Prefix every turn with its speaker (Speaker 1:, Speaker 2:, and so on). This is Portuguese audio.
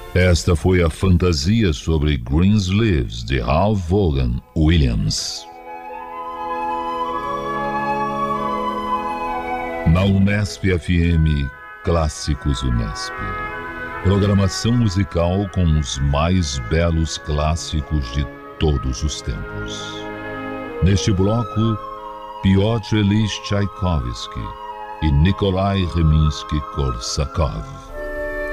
Speaker 1: Esta foi a fantasia sobre Greensleeves, de Ralph Vaughan Williams. Na Unesp FM, Clássicos Unesp. Programação musical com os mais belos clássicos de todos os tempos. Neste bloco, Piotr Ilyich Tchaikovsky e Nikolai Rimsky-Korsakov.